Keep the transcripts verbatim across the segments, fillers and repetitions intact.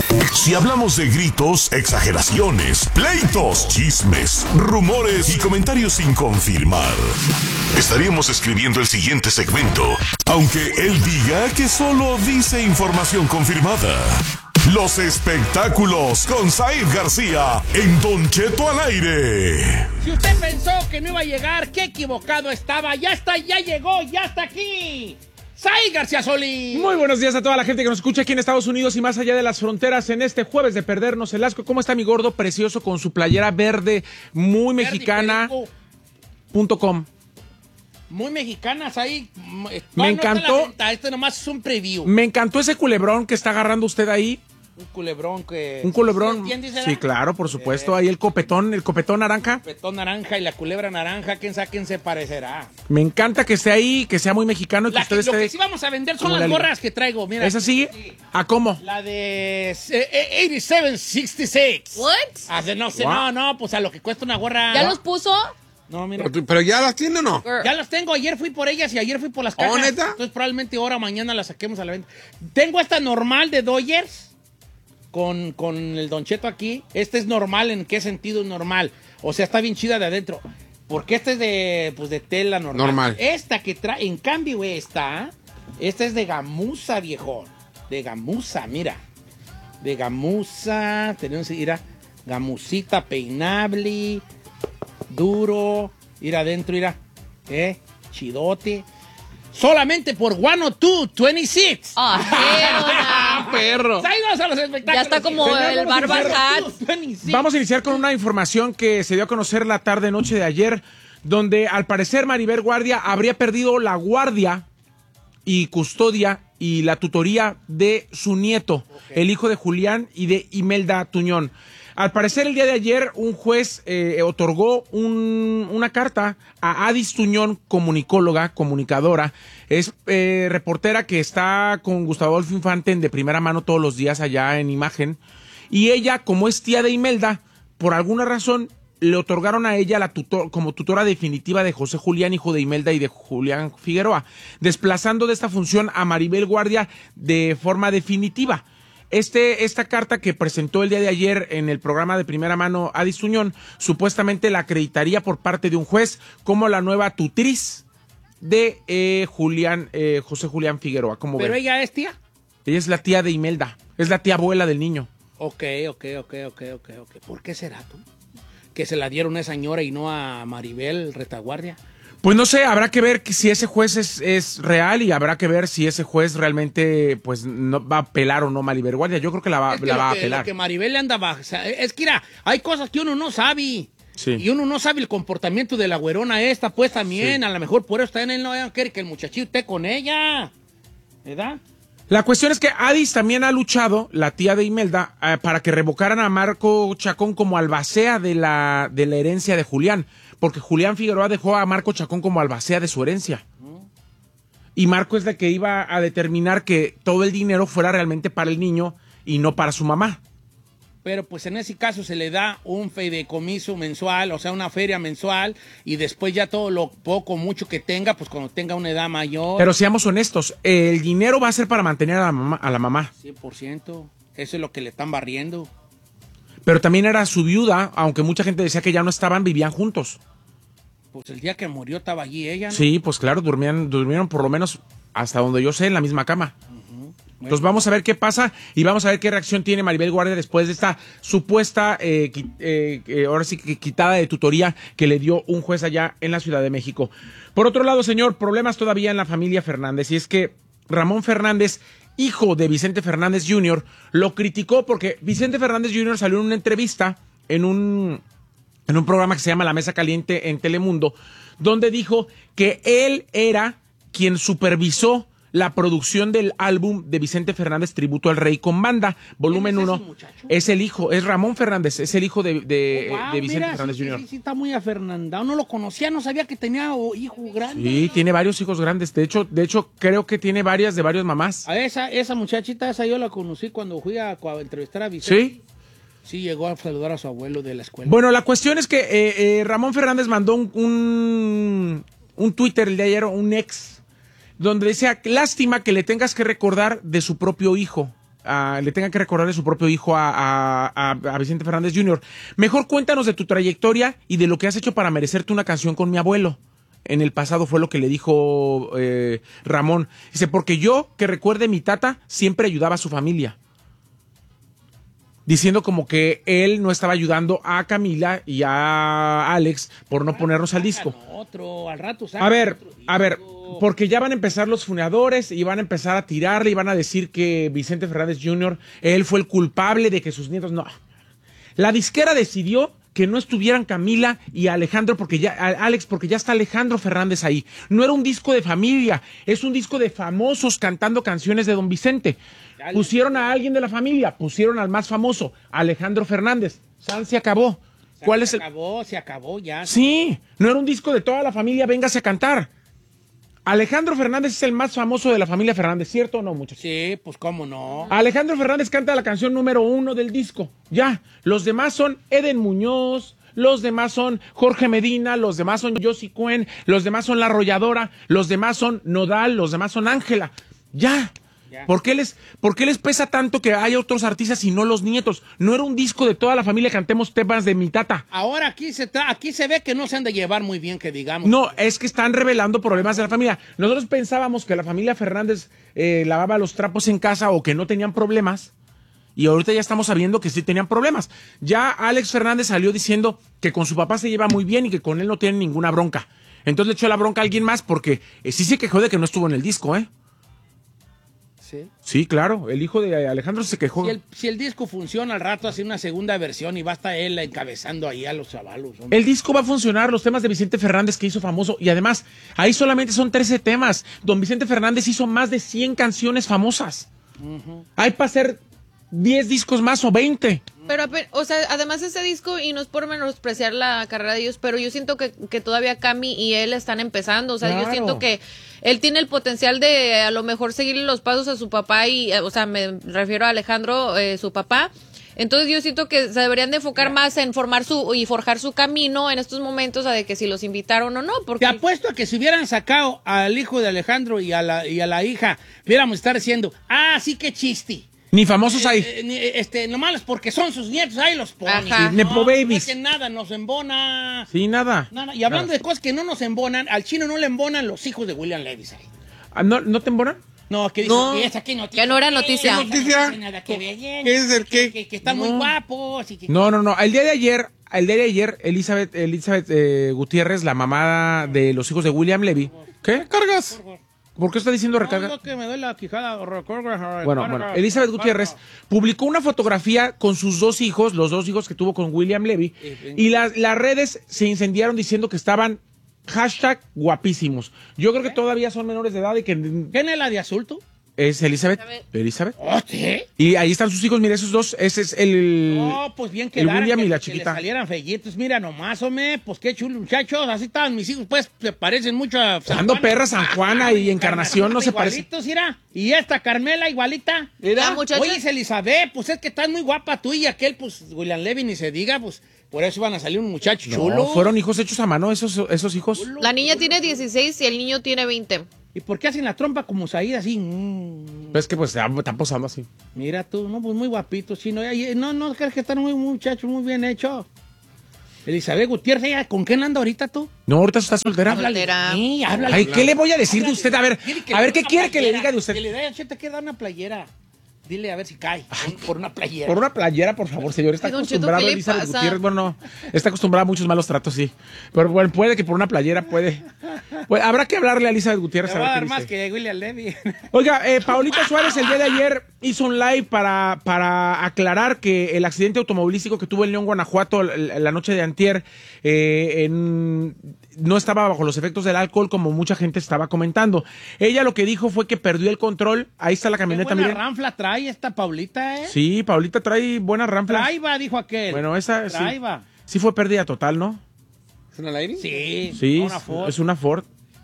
Si hablamos de gritos, exageraciones, pleitos, chismes, rumores y comentarios sin confirmar, estaríamos escribiendo el siguiente segmento, aunque él diga que solo dice información confirmada. Los espectáculos con Said García en Don Cheto al aire. Si usted pensó que no iba a llegar, qué equivocado estaba. Ya está, ya llegó, ya está aquí. Said García Solís. Muy buenos días a toda la gente que nos escucha aquí en Estados Unidos y más allá de las fronteras en este jueves de perdernos el asco. ¿Cómo está mi gordo precioso con su playera verde muy Verde mexicana punto com? Muy mexicanas ahí. Me encantó. Este nomás es un preview. Me encantó ese culebrón que está agarrando usted ahí. Un culebrón que... Un culebrón. ¿Sí, sí, claro, por supuesto. Eh, ahí el copetón, el copetón naranja. El copetón naranja y la culebra naranja, quién sabe quién se parecerá. Me encanta que esté ahí, que sea muy mexicano y que la usted que, esté... Lo que sí vamos a vender son las gorras que traigo, mira. ¿Es así? Sí. ¿A cómo? La de ochenta y siete sesenta y seis. ¿What? Ah, no sé, wow. no, no, pues a lo que cuesta una gorra. ¿Ya los puso? No, mira. Pero, pero ya las tiene o no? Ya las tengo, ayer fui por ellas y ayer fui por las cajas. ¿Oh, neta? Entonces probablemente ahora o mañana las saquemos a la venta. Tengo esta normal de Dodgers con, con el Don Cheto aquí. Este es normal, ¿en qué sentido es normal? O sea, está bien chida de adentro. Porque este es de, pues, de tela normal. Normal. Esta que trae, en cambio esta, esta es de gamuza, viejón. De gamuza, mira. De gamuza, tenemos, mira, gamusita peinable, duro, ir adentro, mira, eh, chidote. Solamente por ciento dos, veintiséis. ¡Ah, perro! Saídos a los espectáculos. Ya está como Señor, el Barba Hat. Vamos a iniciar con una información que se dio a conocer la tarde-noche de ayer, donde al parecer Maribel Guardia habría perdido la guardia y custodia y la tutoría de su nieto, okay, el hijo de Julián y de Imelda Tuñón. Al parecer, el día de ayer, un juez eh, otorgó un, una carta a Adis Tuñón, comunicóloga, comunicadora. Es eh, reportera que está con Gustavo Adolfo Infante en De Primera Mano todos los días allá en Imagen. Y ella, como es tía de Imelda, por alguna razón le otorgaron a ella la tutor, como tutora definitiva de José Julián, hijo de Imelda y de Julián Figueroa, desplazando de esta función a Maribel Guardia de forma definitiva. Este, esta carta que presentó el día de ayer en el programa De Primera Mano Adis Tuñón, supuestamente la acreditaría por parte de un juez como la nueva tutriz de eh, Julián, eh, José Julián Figueroa. ¿Cómo ¿Pero ven? ella es tía? Ella es la tía de Imelda, es la tía abuela del niño. Ok, ok, ok, ok, ok, ok. ¿Por qué será tú? Que se la dieron a esa señora y no a Maribel Retaguardia. Pues no sé, habrá que ver si ese juez es, es real y habrá que ver si ese juez realmente pues no va a apelar o no Maribel Guardia. Yo creo que la va, es que la va que, a apelar. Lo que Maribel le anda bajo, o sea, es que mira, hay cosas que uno no sabe. Sí. Y uno no sabe el comportamiento de la güerona esta, pues también. Sí. A lo mejor por eso también él no quiere que el muchachito esté con ella. ¿Verdad? La cuestión es que Adis también ha luchado, la tía de Imelda, eh, para que revocaran a Marco Chacón como albacea de la, de la herencia de Julián. Porque Julián Figueroa dejó a Marco Chacón como albacea de su herencia. Y Marco es la que iba a determinar que todo el dinero fuera realmente para el niño y no para su mamá. Pero pues en ese caso se le da un fideicomiso mensual, o sea, una feria mensual, y después ya todo lo poco, mucho que tenga, pues cuando tenga una edad mayor. Pero seamos honestos, el dinero va a ser para mantener a la mamá. A la mamá. cien por ciento. Eso es lo que le están barriendo. Pero también era su viuda, aunque mucha gente decía que ya no estaban, vivían juntos. Pues el día que murió estaba allí ella, ¿no? Sí, pues claro, durmían, durmieron por lo menos, hasta donde yo sé, en la misma cama. Uh-huh. Bueno. Entonces vamos a ver qué pasa y vamos a ver qué reacción tiene Maribel Guardia después de esta supuesta, eh, eh, eh, ahora sí que quitada de tutoría que le dio un juez allá en la Ciudad de México. Por otro lado, señor, problemas todavía en la familia Fernández, y es que Ramón Fernández, hijo de Vicente Fernández junior, lo criticó porque Vicente Fernández junior salió en una entrevista en un... en un programa que se llama La Mesa Caliente en Telemundo, donde dijo que él era quien supervisó la producción del álbum de Vicente Fernández, Tributo al Rey con Banda, volumen uno. Es el hijo, es Ramón Fernández, es el hijo de, de, oh, wow, de Vicente mira, Fernández sí, junior Sí, sí, está muy afernandado, no lo conocía, no sabía que tenía oh, hijo grande. Sí, tiene varios hijos grandes, de hecho, de hecho creo que tiene varias de varias mamás. A esa, esa muchachita, esa yo la conocí cuando fui a, a entrevistar a Vicente. Sí. Sí, llegó a saludar a su abuelo de la escuela. Bueno, la cuestión es que eh, eh, Ramón Fernández mandó un, un, un Twitter el de ayer, un ex, donde decía, lástima que le tengas que recordar de su propio hijo. a, le tenga que recordarle su propio hijo a, a, a Vicente Fernández junior Mejor cuéntanos de tu trayectoria y de lo que has hecho para merecerte una canción con mi abuelo. En el pasado fue lo que le dijo eh, Ramón. Dice, porque yo, que recuerde, mi tata siempre ayudaba a su familia. Diciendo como que él no estaba ayudando a Camila y a Alex por no ponernos al disco. Otro, al rato a ver, a ver, porque ya van a empezar los funeadores y van a empezar a tirarle y van a decir que Vicente Fernández junior, él fue el culpable de que sus nietos no. La disquera decidió que no estuvieran Camila y Alejandro, porque ya, Alex, porque ya está Alejandro Fernández ahí. No era un disco de familia, es un disco de famosos cantando canciones de Don Vicente. Pusieron a alguien de la familia, pusieron al más famoso, Alejandro Fernández. San se acabó. ¿Cuál se es el? Se acabó, se acabó ya. Sí, no era un disco de toda la familia, véngase a cantar. Alejandro Fernández es el más famoso de la familia Fernández, ¿cierto o no, muchachos? Sí, pues cómo no. Alejandro Fernández canta la canción número uno del disco. Ya, los demás son Eden Muñoz, los demás son Jorge Medina, los demás son Yossi Cuen, los demás son La Arrolladora, los demás son Nodal, los demás son Ángela. Ya. Ya. ¿Por qué les, ¿Por qué les pesa tanto que haya otros artistas y no los nietos? No era un disco de toda la familia, cantemos temas de mi tata. Ahora aquí se tra aquí se ve que no se han de llevar muy bien, que digamos. No, es que están revelando problemas de la familia. Nosotros pensábamos que la familia Fernández eh, lavaba los trapos en casa o que no tenían problemas. Y ahorita ya estamos sabiendo que sí tenían problemas. Ya Alex Fernández salió diciendo que con su papá se lleva muy bien y que con él no tiene ninguna bronca. Entonces le echó la bronca a alguien más porque eh, sí se quejó de que no estuvo en el disco, ¿eh? Sí. Sí, claro, el hijo de Alejandro se quejó. Si el, si el disco funciona al rato, hace una segunda versión y va a estar él encabezando ahí a los chavalos. Hombre. El disco va a funcionar, los temas de Vicente Fernández que hizo famoso, y además, ahí solamente son trece temas. Don Vicente Fernández hizo más de cien canciones famosas. Uh-huh. Hay para hacer diez discos más o veinte. Pero, o sea, además ese disco, y no es por menospreciar la carrera de ellos, pero yo siento que, que todavía Cami y él están empezando. O sea, claro. Yo siento que él tiene el potencial de a lo mejor seguirle los pasos a su papá y, o sea, me refiero a Alejandro, eh, su papá. Entonces yo siento que se deberían de enfocar yeah. más en formar su y forjar su camino en estos momentos, a de que si los invitaron o no. Porque... Te apuesto a que si hubieran sacado al hijo de Alejandro y a la, y a la hija, hubiéramos estar diciendo, ah, sí, qué chiste. Ni famosos hay. Eh, eh, este, nomás porque son sus nietos, ahí los ponen. Ajá. Sí, Nepo Babies. No es que nada nos embona. Sí, nada. nada. Y hablando nada. de cosas que no nos embonan, al chino no le embonan los hijos de William Levy. ¿No, ¿No te embonan? No, que dice no. que esa que noticia. Ya no era noticia. ¿Qué noticia? No nada que ver, ¿Qué es el qué? Que, que, que están no. muy guapos. Y que... No, no, no. El día de ayer, el día de ayer, Elizabeth, Elizabeth eh, Gutiérrez, la mamá de los hijos de William Levy. ¿Qué? ¿Cargas? ¿Por qué está diciendo recarga? No, no, que me doy la quijada. Recarga, bueno, bueno, Elizabeth Gutiérrez publicó una fotografía con sus dos hijos, los dos hijos que tuvo con William Levy, y las, las redes se incendiaron diciendo que estaban hashtag guapísimos. Yo creo que todavía son menores de edad y que... ¿Quién es la de azul, tú? Es Elizabeth. Elizabeth. ¿Oh, sí? Y ahí están sus hijos, mira, esos dos. Ese es el. Oh, pues bien que el William que, y la que chiquita. le salieran fellitos. Mira nomás, hombre, pues qué chulo, muchachos. Así estaban mis hijos, pues se parecen mucho a San Ando perra, San Juana y Encarnación no se parecen. Igualitos, mira. Y esta Carmela igualita. Mira, muchachos. Oye, Elizabeth, pues es que estás muy guapa tú y aquel, pues William Levy ni se diga, pues por eso iban a salir un muchacho no, chulo. Fueron hijos hechos a mano esos, esos hijos. La niña tiene dieciséis y el niño tiene veinte. ¿Y por qué hacen la trompa como Saída así? Mm. Es que pues están posando así. Mira tú, no, pues muy guapito, sí, no, no, no crees que están muy muchachos, muy bien hechos. Elizabeth Gutiérrez, ¿ella con quién anda ahorita tú? No, ahorita está soltera. Soltera. Sí, háblale. Ay, ¿qué le voy a decir háblale, de usted? A ver, a ver, ¿qué quiere playera, que le diga de usted? Que le dé, che, te queda una playera. Dile a ver si cae. Ay, por una playera. Por una playera, por favor, señor. Está acostumbrado Elizabeth Gutiérrez. Bueno, no, está acostumbrada a muchos malos tratos, sí. Pero bueno, puede que por una playera puede. Pues, habrá que hablarle a Elizabeth Gutiérrez. Le va a dar más que William Levy. Oiga, eh, Paulita Suárez el día de ayer hizo un live para, para aclarar que el accidente automovilístico que tuvo en León, Guanajuato, la, la noche de antier, eh, en, no estaba bajo los efectos del alcohol como mucha gente estaba comentando. Ella lo que dijo fue que perdió el control. Ahí está la camioneta. Qué buena miren. ranfla trae esta Paulita, ¿eh? Sí, Paulita trae buenas ranflas. Traiva, dijo aquel. Bueno, esa Traiva. sí, sí fue pérdida total, ¿no? ¿Es una Lightning? Sí. Sí, una Ford. es una Ford.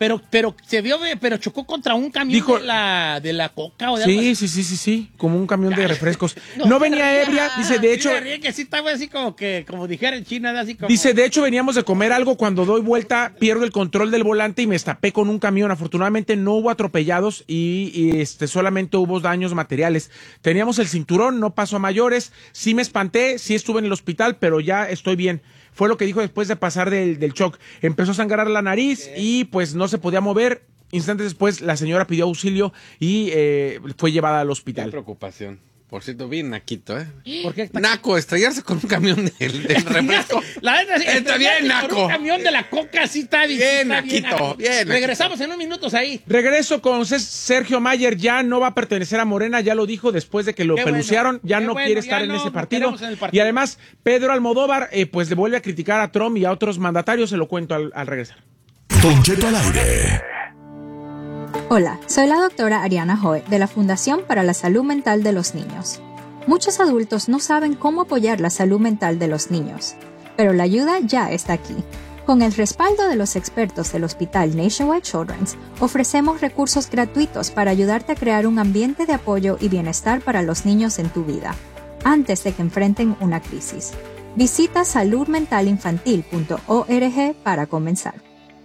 Pero, pero se vio, pero chocó contra un camión Dijo, de la de la coca o de sí, algo así. sí, sí, sí, sí, como un camión de refrescos. No, No venía ebria, dice, de hecho, Sí, que sí estaba así como que, como dijera en China, así como... dice, de hecho veníamos de comer algo, cuando doy vuelta pierdo el control del volante y me estapé con un camión. Afortunadamente no hubo atropellados y, y este solamente hubo daños materiales. Teníamos el cinturón, no pasó a mayores, sí me espanté, sí estuve en el hospital, pero ya estoy bien. Fue lo que dijo después de pasar del, del shock. Empezó a sangrar la nariz y pues no se podía mover. Instantes después la señora pidió auxilio y eh, fue llevada al hospital. Qué preocupación. Por cierto, bien naquito, ¿eh? ¿Por qué? Naco, estrellarse con un camión del de refresco. La neta, sí, Está bien, Naco. Un camión de la coca sí está bien. Bien, sí está Naquito, Naco. bien, Naquito. Regresamos en unos minutos ahí. Regreso con Sergio Mayer, ya no va a pertenecer a Morena, ya lo dijo después de que lo Qué peluciaron, bueno, ya qué no bueno, quiere ya estar en no ese nos partido. queremos en el partido. Y además, Pedro Almodóvar, eh, pues le vuelve a criticar a Trump y a otros mandatarios, se lo cuento al, al regresar. Don Cheto al aire. Hola, soy la doctora Ariana Hoe de la Fundación para la Salud Mental de los Niños. Muchos adultos no saben cómo apoyar la salud mental de los niños, pero la ayuda ya está aquí. Con el respaldo de los expertos del Hospital Nationwide Children's, ofrecemos recursos gratuitos para ayudarte a crear un ambiente de apoyo y bienestar para los niños en tu vida, antes de que enfrenten una crisis. Visita salud mental infantil punto org para comenzar.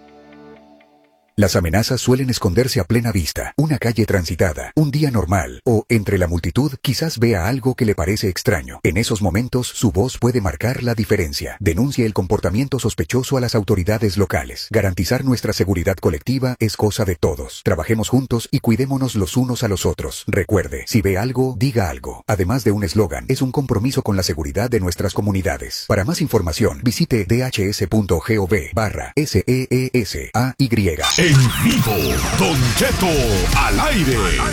Las amenazas suelen esconderse a plena vista, una calle transitada, un día normal, o, entre la multitud, quizás vea algo que le parece extraño. En esos momentos, su voz puede marcar la diferencia. Denuncie el comportamiento sospechoso a las autoridades locales. Garantizar nuestra seguridad colectiva es cosa de todos. Trabajemos juntos y cuidémonos los unos a los otros. Recuerde, si ve algo, diga algo. Además de un eslogan, es un compromiso con la seguridad de nuestras comunidades. Para más información, visite d h s punto gov barra S E E S A Y. En vivo, Don Cheto al aire.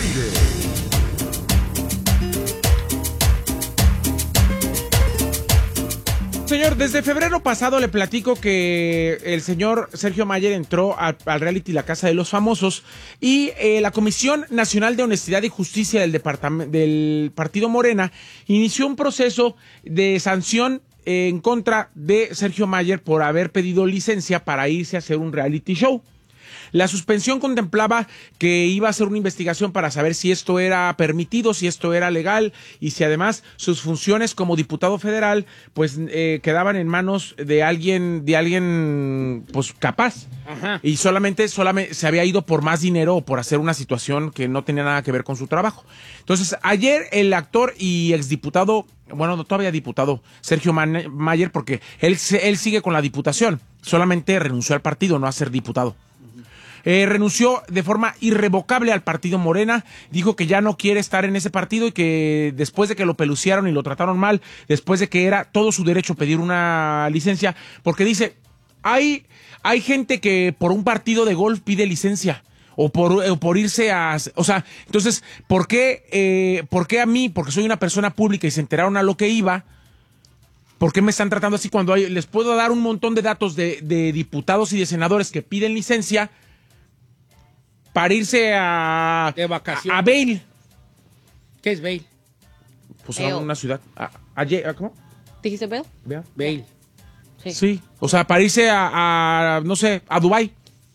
Señor, desde febrero pasado le platico que el señor Sergio Mayer entró a, al reality La Casa de los Famosos y eh, la Comisión Nacional de Honestidad y Justicia del, departam- del Partido Morena inició un proceso de sanción en contra de Sergio Mayer por haber pedido licencia para irse a hacer un reality show. La suspensión contemplaba que iba a hacer una investigación para saber si esto era permitido, si esto era legal y si además sus funciones como diputado federal pues eh, quedaban en manos de alguien, de alguien pues capaz. Ajá. Y solamente, solamente se había ido por más dinero o por hacer una situación que no tenía nada que ver con su trabajo. Entonces, ayer el actor y exdiputado, bueno, no todavía diputado, Sergio Mayer, porque él, él sigue con la diputación, solamente renunció al partido, no a ser diputado. Eh, renunció de forma irrevocable al partido Morena, dijo que ya no quiere estar en ese partido y que después de que lo peluciaron y lo trataron mal, después de que era todo su derecho pedir una licencia, porque dice, hay, hay gente que por un partido de golf pide licencia. O por, o por irse a... O sea, entonces, ¿por qué, eh, ¿por qué a mí, porque soy una persona pública y se enteraron a lo que iba, por qué me están tratando así cuando hay, les puedo dar un montón de datos de, de diputados y de senadores que piden licencia para irse a... De vacaciones. A, a Vail. ¿Qué es Vail? Pues Vail. a una ciudad. A, a, a, ¿Cómo? ¿Dijiste Bell? Vea. Vail. Sí. Sí, o sea, para irse a, a no sé, a Dubái.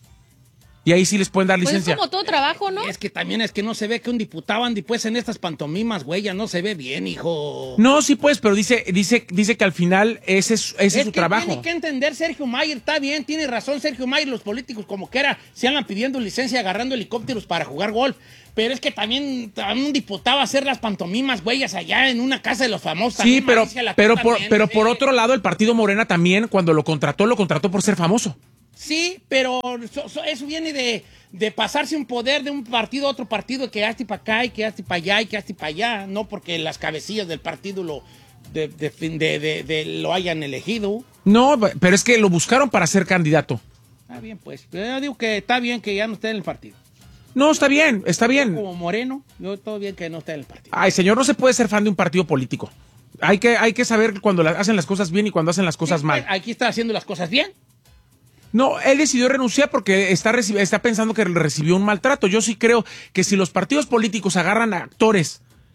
Y ahí sí les pueden dar Pues es licencia. como todo trabajo, ¿no? Es que también es que no se ve que un diputado ande pues en estas pantomimas, güey, ya no se ve bien, hijo. No, sí pues, pero dice, dice, dice que al final ese es, ese es, Es su que trabajo. tiene que entender Sergio Mayer, está bien, tiene razón Sergio Mayer, los políticos como que era, se andan pidiendo licencia, agarrando helicópteros para jugar golf, pero es que también, también un diputado a hacer las pantomimas, güeyas, allá en una casa de los famosos. Sí, también pero, Mauricio la pero, Cruz por, también, pero ¿eh? por otro lado, el partido Morena también, cuando lo contrató, lo contrató por ser famoso. Sí, pero so- so- eso viene de, de pasarse un poder de un partido a otro partido, que hazte para acá y que hazte para allá y que hazte para allá, no porque las cabecillas del partido lo, de, de, de, de- de- lo hayan elegido. No, pero es que lo buscaron para ser candidato. Está bien, pues. Yo digo que está bien que ya no esté en el partido. No, está bien, está bien. Como Moreno, yo todo bien que no esté en el partido. Ay, señor, no se puede ser fan de un partido político. Hay que, hay que saber cuando la- hacen las cosas bien y cuando hacen las cosas Sí, mal. pues, aquí está haciendo las cosas bien. No, él decidió renunciar porque está, reci- está pensando que recibió un maltrato. Yo sí creo que si los partidos políticos agarran a actores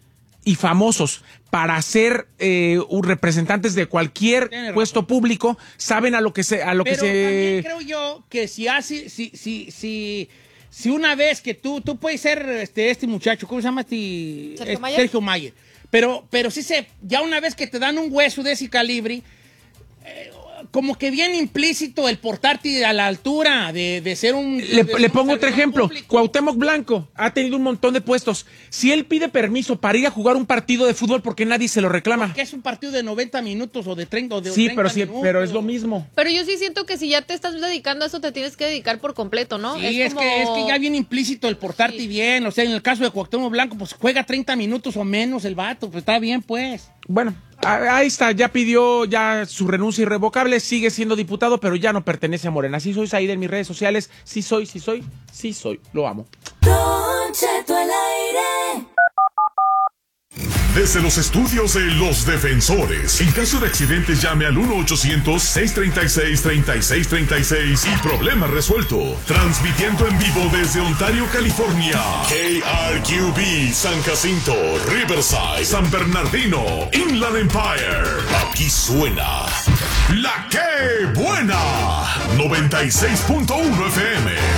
y famosos para ser eh, representantes de cualquier Tiene puesto razón. público saben a lo que se a lo Pero que se también creo yo que si hace, si, si, si, si una vez que tú, tú puedes ser este, este muchacho, ¿cómo se llama este? Sergio Este, Mayer. Sergio Mayer. Pero, pero sí se, ya una vez que te dan un hueso de ese calibre, eh, como que viene implícito el portarte a la altura de, de ser un... Le, de ser le un pongo otro servidor ejemplo. público. Cuauhtémoc Blanco ha tenido un montón de puestos. Si él pide permiso para ir a jugar un partido de fútbol, ¿por qué nadie se lo reclama? Que es un partido de noventa minutos o de treinta o de Sí, treinta pero sí, minutos. pero es lo mismo. Pero yo sí siento que si ya te estás dedicando a eso, te tienes que dedicar por completo, ¿no? Sí, es, como- que, es que ya viene implícito el portarte Sí. bien. O sea, en el caso de Cuauhtémoc Blanco, pues juega treinta minutos o menos el vato. Pues está bien, pues. Bueno, a- ahí está, ya pidió ya su renuncia irrevocable, sigue siendo diputado, pero ya no pertenece a Morena. Sí soy Saída en mis redes sociales, sí soy, sí soy, sí soy, lo amo. Don Cheto al aire. Desde los estudios de Los Defensores. En caso de accidentes, llame al uno ochocientos, seiscientos treinta y seis, treinta y seis treinta y seis y problema resuelto. Transmitiendo en vivo desde Ontario, California. K R Q B, San Jacinto, Riverside, San Bernardino, Inland Empire. Aquí suena La Que Buena. noventa y seis punto uno F M.